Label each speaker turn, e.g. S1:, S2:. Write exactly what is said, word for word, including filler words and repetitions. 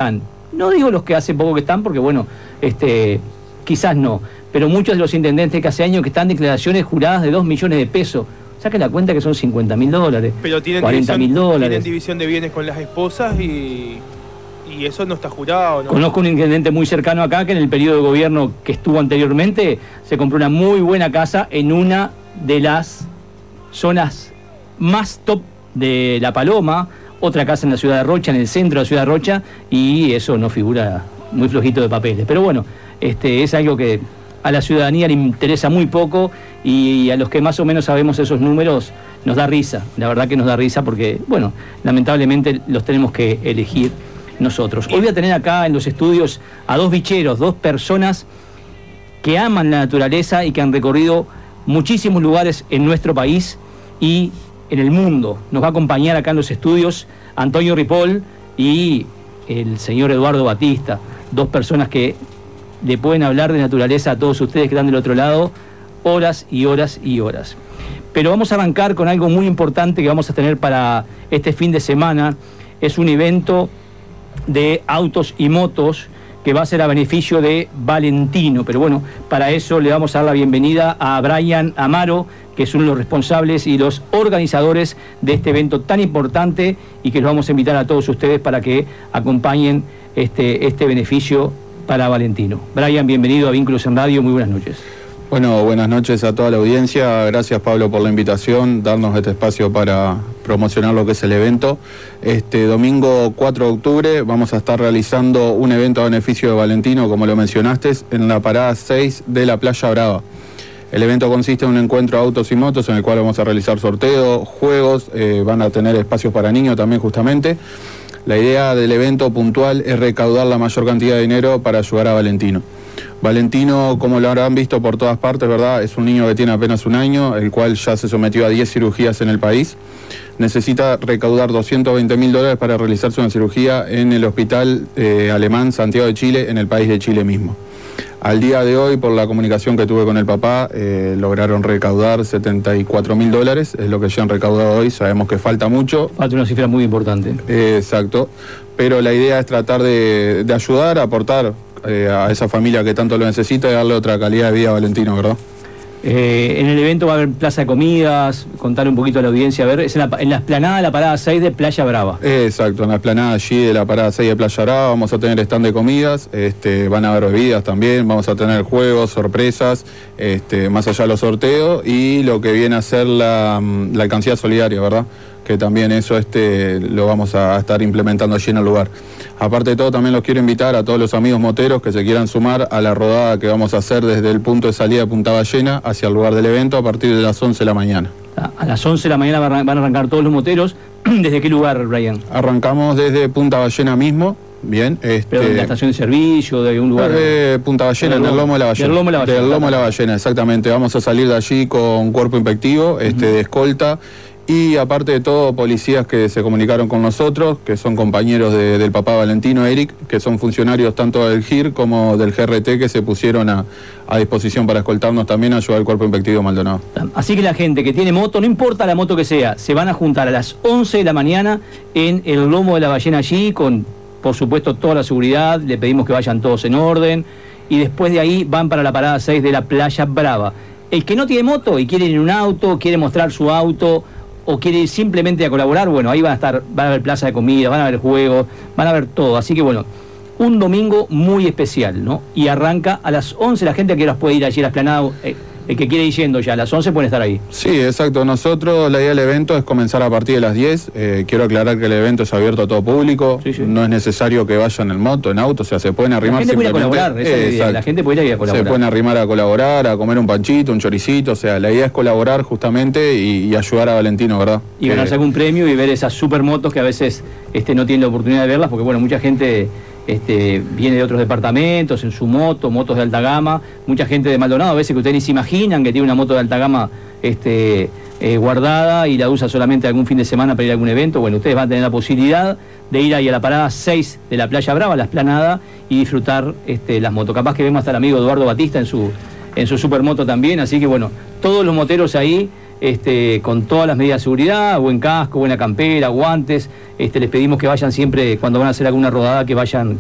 S1: están, no digo los que hace poco que están, porque bueno, este, quizás no, pero muchos de los intendentes que hace años que están declaraciones juradas de dos millones de pesos. Saquen la cuenta que son cincuenta mil dólares,
S2: pero tienen
S1: cuarenta mil dólares.
S2: Tienen división de bienes con las esposas y, y eso no está jurado, ¿no?
S1: Conozco un intendente muy cercano acá que en el periodo de gobierno que estuvo anteriormente se compró una muy buena casa en una de las zonas más top de La Paloma, otra casa en la ciudad de Rocha, en el centro de la ciudad de Rocha, y eso no figura, muy flojito de papeles. Pero bueno, este es algo que a la ciudadanía le interesa muy poco, y a los que más o menos sabemos esos números nos da risa, la verdad que nos da risa porque, bueno, lamentablemente los tenemos que elegir nosotros. Hoy voy a tener acá en los estudios a dos bicheros, dos personas que aman la naturaleza y que han recorrido muchísimos lugares en nuestro país y en el mundo. Nos va a acompañar acá en los estudios Antonio Ripoll y el señor Eduardo Batista, dos personas que le pueden hablar de naturaleza a todos ustedes que están del otro lado horas y horas y horas. Pero vamos a arrancar con algo muy importante que vamos a tener para este fin de semana. Es un evento de autos y motos que va a ser a beneficio de Valentino. Pero bueno, para eso le vamos a dar la bienvenida a Brian Amaro, que es uno de los responsables y los organizadores de este evento tan importante, y que los vamos a invitar a todos ustedes para que acompañen este, este beneficio para Valentino. Brian, bienvenido a Vínculos en Radio, muy buenas noches.
S3: Bueno, buenas noches a toda la audiencia. Gracias, Pablo, por la invitación, darnos este espacio para promocionar lo que es el evento. Este domingo cuatro de octubre vamos a estar realizando un evento a beneficio de Valentino, como lo mencionaste, en la parada seis de la Playa Brava. El evento consiste en un encuentro de autos y motos en el cual vamos a realizar sorteos, juegos, eh, van a tener espacios para niños también justamente. La idea del evento puntual es recaudar la mayor cantidad de dinero para ayudar a Valentino. Valentino, como lo habrán visto por todas partes, ¿verdad? Es un niño que tiene apenas un año, el cual ya se sometió a diez cirugías en el país. Necesita recaudar doscientos veinte mil dólares para realizarse una cirugía en el Hospital eh, Alemán Santiago de Chile, en el país de Chile mismo. Al día de hoy, por la comunicación que tuve con el papá, eh, lograron recaudar setenta y cuatro mil dólares, es lo que ya han recaudado hoy. Sabemos que falta mucho.
S1: Falta una cifra muy importante.
S3: Eh, exacto, pero la idea es tratar de, de ayudar, aportar eh, a esa familia que tanto lo necesita y darle otra calidad de vida a Valentino, ¿verdad?
S1: Eh, en el evento va a haber plaza de comidas, contar un poquito a la audiencia, a ver, es en la, en la explanada de la parada seis de Playa Brava.
S3: Exacto, en la explanada allí de la parada seis de Playa Brava vamos a tener stand de comidas, este, van a haber bebidas también, vamos a tener juegos, sorpresas, este, más allá de los sorteos y lo que viene a ser la, la alcancía solidaria, ¿verdad? Que también eso este, lo vamos a estar implementando allí en el lugar. Aparte de todo, también los quiero invitar a todos los amigos moteros que se quieran sumar a la rodada que vamos a hacer desde el punto de salida de Punta Ballena hacia el lugar del evento a partir de las once de la mañana.
S1: A las once de la mañana van a arrancar todos los moteros. ¿Desde qué lugar, Brian?
S3: Arrancamos desde Punta Ballena mismo. Bien, este,
S1: pero de la estación de servicio, de un lugar.
S3: De Punta Ballena, en el lomo de la ballena.
S1: Del lomo de la ballena.
S3: Del lomo de la ballena, exactamente. Vamos a salir de allí con cuerpo inspectivo, este, uh-huh. de escolta. Y aparte de todo, policías que se comunicaron con nosotros, que son compañeros de, del papá Valentino, Eric, que son funcionarios tanto del G I R como del G R T, que se pusieron a, a disposición para escoltarnos también a ayudar al cuerpo inspectivo Maldonado.
S1: Así que la gente que tiene moto, no importa la moto que sea, se van a juntar a las once de la mañana en el lomo de la ballena allí, con, por supuesto, toda la seguridad. Le pedimos que vayan todos en orden. Y después de ahí van para la parada seis de la Playa Brava. El que no tiene moto y quiere ir en un auto, quiere mostrar su auto, o quiere ir simplemente a colaborar, bueno, ahí van a estar, van a haber plaza de comida, van a haber juegos, van a haber todo. Así que bueno, un domingo muy especial, ¿no? Y arranca a las once, la gente que las puede ir allí a la explanada, eh, el que quiere ir yendo ya, a las once pueden estar ahí.
S3: Sí, exacto. Nosotros, la idea del evento es comenzar a partir de las diez. Eh, quiero aclarar que el evento es abierto a todo público. Sí, sí. No es necesario que vayan en moto, en auto, o sea, se pueden arrimar.
S1: La gente puede ir a colaborar, esa
S3: eh,
S1: es la idea. La gente puede ir a colaborar.
S3: Se pueden arrimar a colaborar, a comer un panchito, un choricito, o sea, la idea es colaborar justamente y, y ayudar a Valentino, ¿verdad?
S1: Y que, ganarse algún premio y ver esas supermotos que a veces este, no tienen la oportunidad de verlas, porque bueno, mucha gente Este, viene de otros departamentos en su moto, motos de alta gama, mucha gente de Maldonado, a veces que ustedes ni se imaginan que tiene una moto de alta gama este, eh, guardada y la usa solamente algún fin de semana para ir a algún evento. Bueno, ustedes van a tener la posibilidad de ir ahí a la parada seis de la Playa Brava, la explanada, y disfrutar este, las motos. Capaz que vemos hasta el amigo Eduardo Batista en su, en su supermoto también, así que bueno, todos los moteros ahí, Este, con todas las medidas de seguridad, buen casco, buena campera, guantes. Este, les pedimos que vayan siempre, cuando van a hacer alguna rodada, que vayan